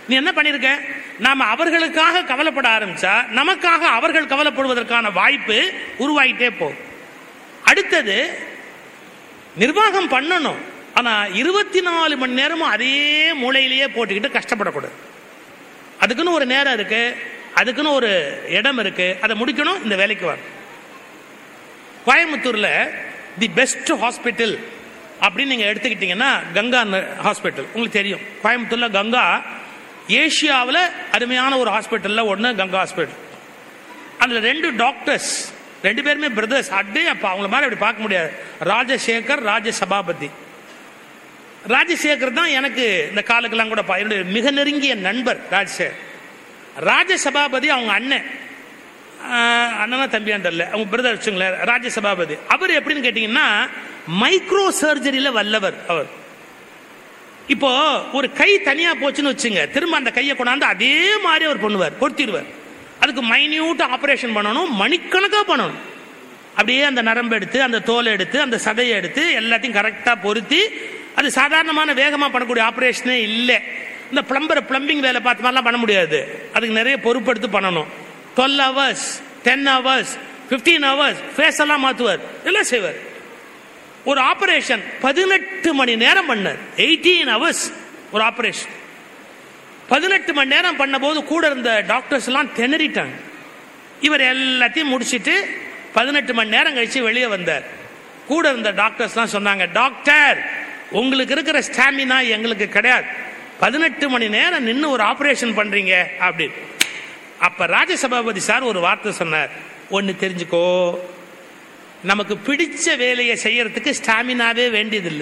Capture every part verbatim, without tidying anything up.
நீ என்ன பண்ணிருக்க? நாம அவர்களுக்காக கவலைப்பட ஆரம்பிச்சா நமக்காக அவர்கள் கவலைப்படுவதற்கான வாய்ப்பு உருவாயிட்டே போகும். அடுத்தது நிர்வாகம் பண்ணணும், ஆனா இருபத்தி நாலு மணி நேரமும் அதே மூளையிலேயே போட்டுக்கிட்டு கஷ்டப்படக்கூடாது. அதுக்குன்னு ஒரு நேரம் இருக்கு, அதுக்குன்னு ஒரு இடம் இருக்கு, அதை முடிக்கணும், இந்த வேலைக்கு வரும். கோயம்புத்தூர்ல தி பெஸ்ட் ஹாஸ்பிட்டல் அப்படின்னு நீங்க எடுத்துக்கிட்டீங்கன்னா கங்கா ஹாஸ்பிட்டல். உங்களுக்கு தெரியும், கோயம்புத்தூர்ல கங்கா ஏசியாவில் அருமையான ஒரு ஹாஸ்பிட்டல்ல ஒன்று கங்கா ஹாஸ்பிட்டல். அதுல ரெண்டு டாக்டர்ஸ், ரெண்டு பேருமே பிரதர்ஸ். அட்டே அப்பா அவங்கள மாதிரி அப்படி பார்க்க முடியாது. ராஜசேகர், ராஜசபாபதி. ராஜசேகர் தான் எனக்கு இந்த காலுக்கெல்லாம் கூட என்னுடைய மிக நெருங்கிய நண்பர் ராஜசேகர். ராஜசபாபதி அவங்க அண்ணன், அண்ணனா தம்பியாண்டல்ல, அவங்க பிரதர் வச்சுங்களேன். ராஜசபாபதி அவர் எப்படின்னு கேட்டீங்கன்னா மைக்ரோ சர்ஜரியில வல்லவர் அவர். இப்போ ஒரு கை தனியா போச்சுன்னு வச்சுங்க, திரும்ப அந்த கையை கொண்டாந்து அதே மாதிரி அவர் பண்ணுவார், பொருத்திடுவார். அதுக்கு மைன்யூட் ஆபரேஷன் பண்ணணும், மணிக்கணக்காக பண்ணணும். அப்படியே அந்த நரம்பு எடுத்து, அந்த தோலை எடுத்து, அந்த சதையை எடுத்து எல்லாத்தையும் கரெக்டா பொருத்தி, அது சாதாரணமான வேகமாக பண்ணக்கூடிய ஆபரேஷனே இல்லை. இந்த பிளம்பர் பிளம்பிங் வேலை பார்த்த மாதிரிலாம் பண்ண முடியாது, அதுக்கு நிறைய பொறுப்பெடுத்து பண்ணணும். Twelve hours, ten hours, fifteen hours face எல்லாம் மாற்றுவார், எல்லாம் செய்வார். ஒரு ஆபரேஷன் பதினெட்டு மணி நேரம் பண்ணார். எயிட்டீன் ஹவர்ஸ் ஒரு ஆபரேஷன். பதினெட்டு மணி நேரம் பண்ண போது கூட இருந்த டாக்டர்ஸ் எல்லாம் திணறிட்டாங்க. இவர் எல்லாத்தையும் முடிச்சிட்டு பதினெட்டு மணி நேரம் கழிச்சு வெளியே வந்தார். கூட இருந்த டாக்டர்ஸ் எல்லாம் சொன்னாங்க, டாக்டர் உங்களுக்கு இருக்கிற ஸ்டாமினா எங்களுக்கு கிடையாது, பதினெட்டு மணி நேரம் நின்று ஒரு ஆபரேஷன் பண்றீங்க அப்படின்னு. அப்ப ராஜசபாபதி சார் ஒரு வார்த்தை சொன்னார், ஒன்னு தெரிஞ்சுக்கோ, நமக்கு பிடிச்ச வேலையை செய்யறதுக்கு ஸ்டாமினாவே வேண்டியதில்லை.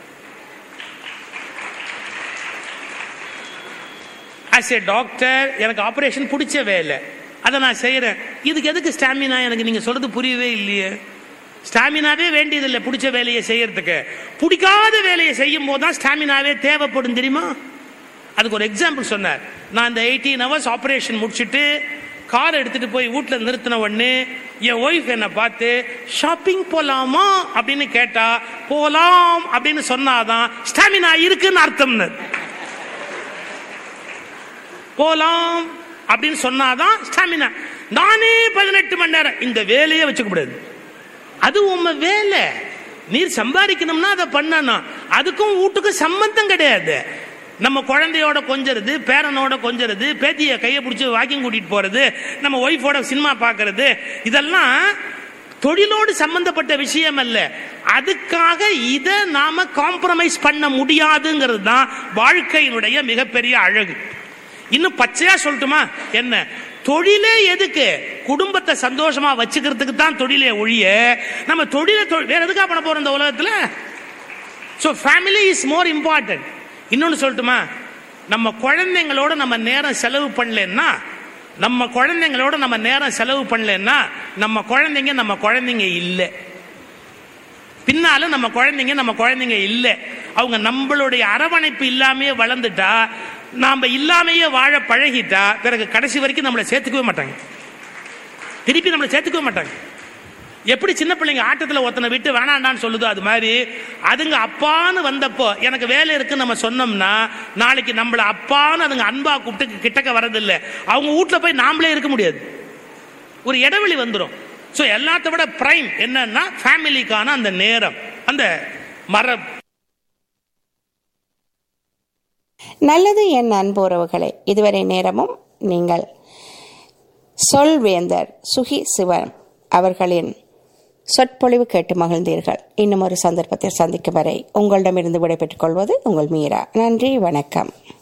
ஆஸ் ஏ டாக்டர் எனக்கு ஆபரேஷன் பிடிச்ச வேலை, அதை நான் செய்யறேன், இதுக்கு எதுக்கு ஸ்டாமினா? எனக்கு நீங்க சொல்றது புரியவே இல்லையே. ஸ்டாமினாவே வேண்டியதில்லை பிடிச்ச வேலையை செய்யறதுக்கு. பிடிக்காத வேலையை செய்யும் போது தான் ஸ்டாமினாவே தேவைப்படும், தெரியுமா? அதுக்கு ஒரு எக்ஸாம்பிள் சொன்னார். நான் இந்த எயிட்டீன் ஹவர்ஸ் ஆபரேஷன் முடிச்சுட்டு கார் எடுத்துட்டு போய் வீட்டில் நிறுத்தின உடனே என் ஒய்ஃப் என்னை பார்த்து ஷாப்பிங் போலாமா அப்படின்னு கேட்டா, போலாம் அப்படின்னு சொன்னாதான் ஸ்டாமினா இருக்குன்னு அர்த்தம்னு. போலாம் அப்படின்னு சொன்னாதான் ஸ்டாமினா. நானே பதினெட்டு மணி நேரம் இந்த வேலையை வச்சுக்க கூடாது. அது உண்மை வேலை, நீர் சம்பாதிக்கணும்னா அதை பண்ணணும். அதுக்கும் வீட்டுக்கும் சம்பந்தம் கிடையாது. நம்ம குழந்தையோட கொஞ்சறது, பேரனோட கொஞ்சறது, பேத்திய கையை பிடிச்சி வாக்கிங் கூட்டிட்டு போறது, நம்ம ஒய்ஃபோட சினிமா பார்க்கறது, இதெல்லாம் தொழிலோடு சம்பந்தப்பட்ட விஷயம் அல்ல. அதுக்காக இதை நாம காம்ப்ரமைஸ் பண்ண முடியாதுங்கிறது தான் வாழ்க்கையினுடைய மிகப்பெரிய அழகு. இன்னும் பச்சையா சொல்லட்டுமா, என்ன தொழிலே எதுக்கு? குடும்பத்தை சந்தோஷமா வச்சுக்கிறதுக்கு தான் தொழிலே ஒழிய நம்ம தொழிலை வேற எதுக்காக பண்ண போறோம் இந்த உலகத்துல? So family is more important. இன்னொன்னு சொல்லட்டுமா, நம்ம குழந்தைங்களோட நம்ம நேரம் செலவு பண்ணலன்னா, நம்ம குழந்தைங்களோட நம்ம நேரம் செலவு பண்ணலன்னா நம்ம குழந்தைங்க நம்ம குழந்தைங்க இல்லை. பின்னால நம்ம குழந்தைங்க நம்ம குழந்தைங்க இல்லை. அவங்க நம்மளுடைய அரவணைப்பு இல்லாமையே வளர்ந்துட்டா, நாம இல்லாமையே வாழ பழகிட்டா, பிறகு கடைசி வரைக்கும் நம்மளை சேர்த்துக்கவே மாட்டாங்க, திருப்பி நம்மளை சேர்த்துக்கவே மாட்டாங்க. எப்படி சின்ன பிள்ளைங்க ஆட்டத்தில் ஒருத்தனை விட்டு வேணாண்டான்னு சொல்லுதோ, அது மாதிரி அதுங்க அப்பான்னு வந்தப்போ எனக்கு வேலை இருக்குன்னு நம்ம சொன்னோம்னா, நாளைக்கு நம்மள அப்பான்னு அதுங்க அன்பா கூப்பிட்டு கிட்டக்க வரதில்லை. அவங்க வீட்டில் போய் நாமளே இருக்க முடியாது, ஒரு இடைவெளி வந்துடும். ஸோ எல்லாத்த விட பிரைம் என்னன்னா ஃபேமிலிக்கான அந்த நேரம், அந்த மரபு. நல்லது என் அன்பு உறவுகளே, இதுவரை நேரமும் நீங்கள் சொல்வேந்தர் சுகி சிவன் அவர்களின் சொற்பொழிவு கேட்டு மகிழ்ந்தீர்கள். இன்னும் ஒரு சந்தர்ப்பத்தில் சந்திக்கும் வரை உங்களிடமிருந்து விடைபெற்றுக் கொள்வது உங்கள் மீரா. நன்றி, வணக்கம்.